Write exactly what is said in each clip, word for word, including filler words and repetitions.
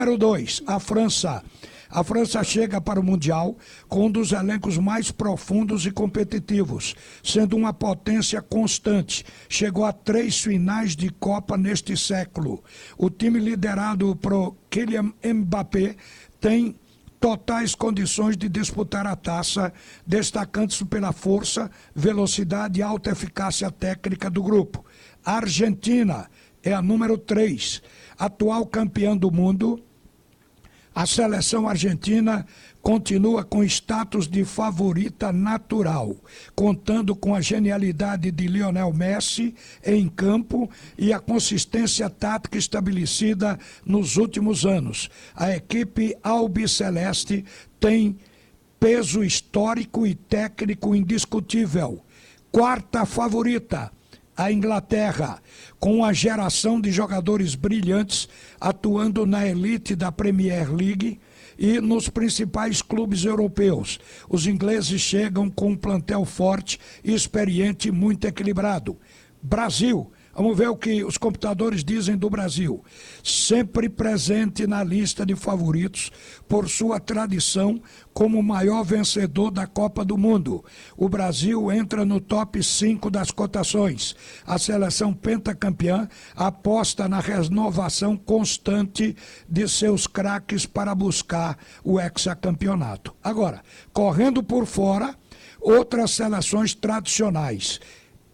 Número dois, a França. A França chega para o Mundial com um dos elencos mais profundos e competitivos, sendo uma potência constante. Chegou a três finais de Copa neste século. O time liderado por Kylian Mbappé tem totais condições de disputar a taça, destacando-se pela força, velocidade e alta eficácia técnica do grupo. A Argentina é a número três, atual campeã do mundo. A seleção argentina continua com status de favorita natural, contando com a genialidade de Lionel Messi em campo e a consistência tática estabelecida nos últimos anos. A equipe albiceleste tem peso histórico e técnico indiscutível. Quarta favorita, a Inglaterra, com uma geração de jogadores brilhantes atuando na elite da Premier League e nos principais clubes europeus. Os ingleses chegam com um plantel forte, experiente e muito equilibrado. Brasil. Vamos ver o que os computadores dizem do Brasil. Sempre presente na lista de favoritos por sua tradição como o maior vencedor da Copa do Mundo. O Brasil entra no top cinco das cotações. A seleção pentacampeã aposta na renovação constante de seus craques para buscar o hexacampeonato. Agora, correndo por fora, outras seleções tradicionais.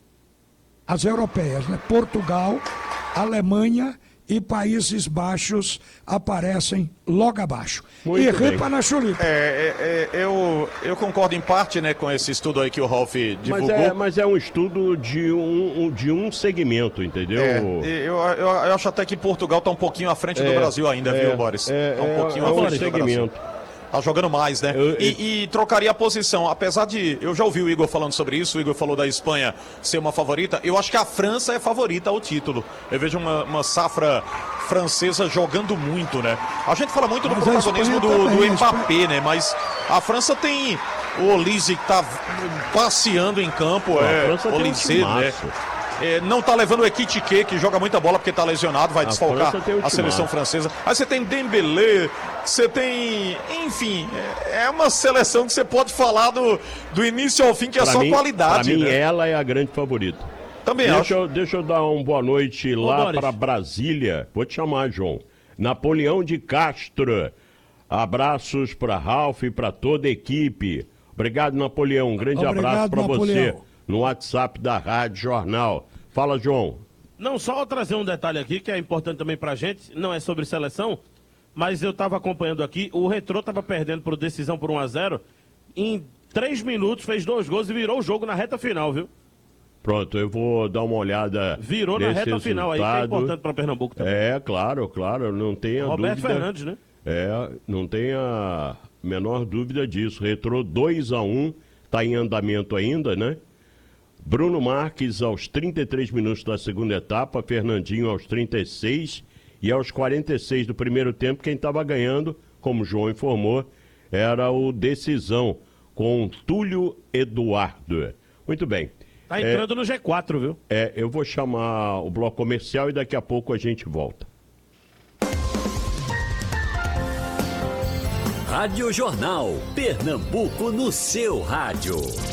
As europeias, né? Portugal, Alemanha e Países Baixos aparecem logo abaixo. Muito e bem. ripa na chulipa. É, é, é, eu, eu concordo em parte, né, com esse estudo aí que o Ralf divulgou. Mas é, mas é um estudo de um, um- de um segmento, entendeu? É, eu, eu, eu acho até que Portugal está um pouquinho à frente do É, Brasil ainda, é, viu, Boris? é, Tá um é, pouquinho é à um frente do Brasil. segmento. Tá jogando mais, né? Eu- E, e trocaria a posição. Apesar de... Eu já ouvi o Igor falando sobre isso. O Igor falou da Espanha ser uma favorita. Eu acho que a França é favorita ao título. Eu vejo uma, uma safra francesa jogando muito, né? A gente fala muito do Mas a protagonismo Espanha do, também, do a Mbappé, né? Mas a França tem o Olise que tá passeando em campo. A É, França tem um Olise, né? timaço. É, não tá levando o Ekitike, que joga muita bola porque tá lesionado, vai A desfalcar França tem um a seleção timaço. francesa. Aí você tem Dembélé, você tem... Enfim, é é uma seleção que você pode falar do, do início ao fim, que é Pra só mim, qualidade, pra mim, né? ela é a grande favorita. Também Deixa acho. eu, deixa eu dar uma boa noite lá Boris. para Brasília. Vou te chamar, João. Napoleão de Castro. Abraços para Ralf e para toda a equipe. Obrigado, Napoleão. Um grande Obrigado, abraço para você Napoleão. no WhatsApp da Rádio Jornal. Fala, João. Não, só trazer um detalhe aqui que é importante também pra gente, não é sobre seleção, mas eu tava acompanhando aqui, o Retrô tava perdendo por decisão por um a zero, em três minutos fez dois gols e virou o jogo na reta final, viu? Pronto, eu vou dar uma olhada. Virou na nesse reta final aí, que é resultado. importante pra Pernambuco também. É, claro, claro, não tenha Roberto dúvida. Fernandes, né? É, não tenha menor dúvida disso. Retrô dois a um, tá em andamento ainda, né? Bruno Marques aos trinta e três minutos da segunda etapa, Fernandinho aos trinta e seis e aos quarenta e seis do primeiro tempo, quem estava ganhando, como o João informou, era o Decisão, com Túlio Eduardo. Muito bem. Tá entrando no G quatro, viu? É, eu vou chamar o bloco comercial e daqui a pouco a gente volta. Rádio Jornal, Pernambuco no seu rádio.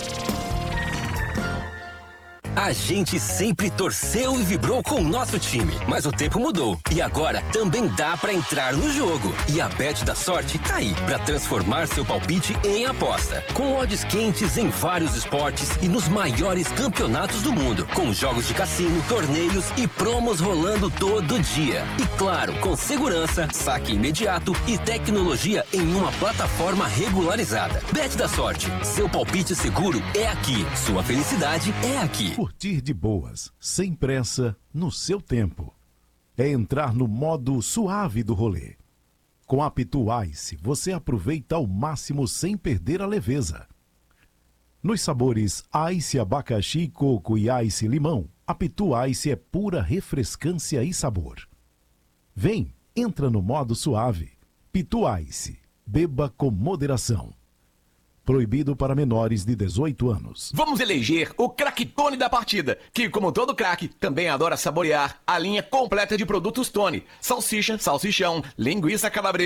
A gente sempre torceu e vibrou com o nosso time, mas o tempo mudou e agora também dá pra entrar no jogo. E a Bet da Sorte tá aí pra transformar seu palpite em aposta. Com odds quentes em vários esportes e nos maiores campeonatos do mundo, com jogos de cassino, torneios e promos rolando todo dia. E claro, com segurança, saque imediato e tecnologia em uma plataforma regularizada. Bet da Sorte, seu palpite seguro é aqui, sua felicidade é aqui. Curtir de boas, sem pressa, no seu tempo. É entrar no modo suave do rolê. Com a Pitu Ice, você aproveita ao máximo sem perder a leveza. Nos sabores Ice abacaxi, coco e Ice limão, a Pitu Ice é pura refrescância e sabor. Vem, entra no modo suave. Pitu Ice, beba com moderação. Proibido para menores de dezoito anos. Vamos eleger o craque Tony da partida, que, como todo craque, também adora saborear a linha completa de produtos Tony. Salsicha, salsichão, linguiça calabresa.